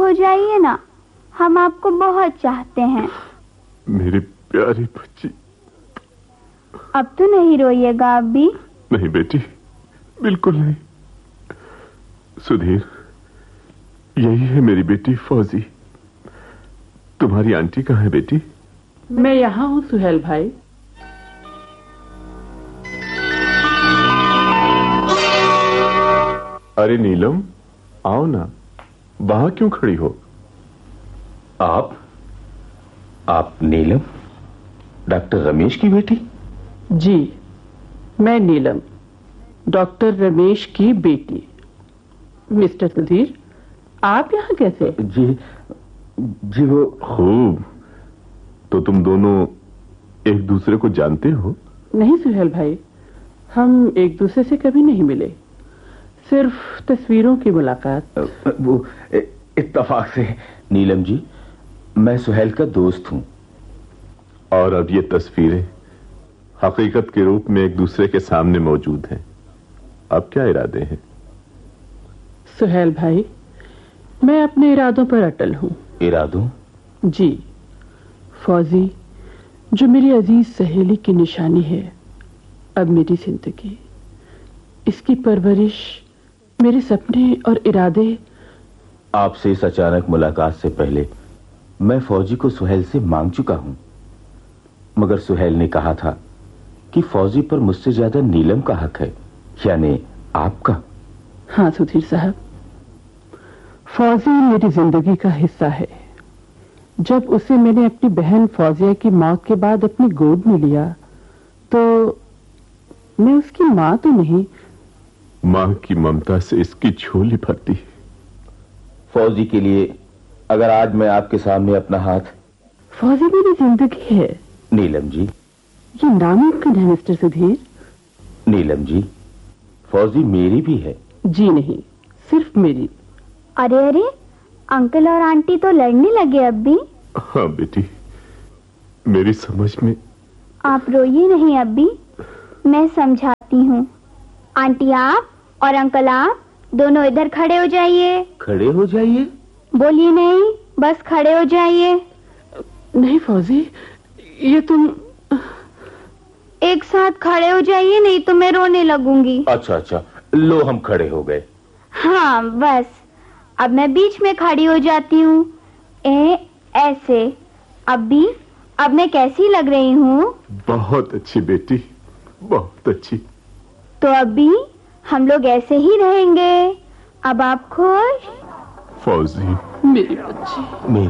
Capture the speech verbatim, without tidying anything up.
हो जाइए ना, हम आपको बहुत चाहते हैं। मेरी प्यारी बच्ची। अब तो नहीं रोइएगा अब्बी। नहीं बेटी, बिल्कुल नहीं। सुधीर, यही है मेरी बेटी फौजी। तुम्हारी आंटी कहाँ है बेटी? मैं यहाँ हूँ सुहेल भाई। अरे नीलम, आओ ना, वहां क्यों खड़ी हो? आप आप नीलम, डॉक्टर रमेश की बेटी? जी, मैं नीलम, डॉक्टर रमेश की बेटी। मिस्टर सुधीर, आप यहाँ कैसे? जी जी वो खूब। तो तुम दोनों एक दूसरे को जानते हो? नहीं सुहेल भाई, हम एक दूसरे से कभी नहीं मिले, सिर्फ तस्वीरों की मुलाकात। वो इत्तेफाक से। नीलम जी, मैं सुहेल का दोस्त हूँ। और अब ये तस्वीरें हकीकत के रूप में एक दूसरे के सामने मौजूद हैं। अब क्या इरादे हैं? सुहेल भाई, मैं अपने इरादों पर अटल हूँ। इरादों? जी, फौजी जो मेरी अजीज सहेली की निशानी है, अब मेरी जिंदगी, इसकी परवरिश, मेरे सपने और इरादे। आपसे इस अचानक मुलाकात से पहले मैं फौजी को सुहेल से मांग चुका हूं, मगर सुहेल ने कहा था कि फौजी पर मुझसे ज्यादा नीलम का हक है, यानी आपका। हाँ सुधीर साहब, फौजी मेरी जिंदगी का हिस्सा है। जब उसे मैंने अपनी बहन फौजिया की मौत के बाद अपनी गोद में लिया, तो मैं उसकी मां तो नहीं, मां की ममता से इसकी झोली भरती। फौजी के लिए अगर आज मैं आपके सामने अपना हाथ। फौजी मेरी जिंदगी है नीलम जी। ये नामुमकिन है मिस्टर सुधीर। नीलम जी, फौजी मेरी भी है। जी नहीं, सिर्फ मेरी। अरे अरे, अंकल और आंटी तो लड़ने लगे अब्बी। हाँ बेटी, मेरी समझ में। आप रोइए नहीं अब्बी, मैं समझाती हूँ। आंटी आप और अंकल आप दोनों इधर खड़े हो जाइए। खड़े हो जाइए? बोलिए नहीं, बस खड़े हो जाइए। नहीं फौजी, ये तुम एक साथ खड़े हो जाइए, नहीं तो मैं रोने लगूंगी। अच्छा अच्छा, लो हम खड़े हो गए। हाँ बस, अब मैं बीच में खड़ी हो जाती हूँ। ए ऐसे। अब्बी, अब मैं कैसी लग रही हूँ? बहुत अच्छी बेटी, बहुत अच्छी। तो अब्बी, हम लोग ऐसे ही रहेंगे। अब आप खुश? फौजी मेरी बच्ची। मेरी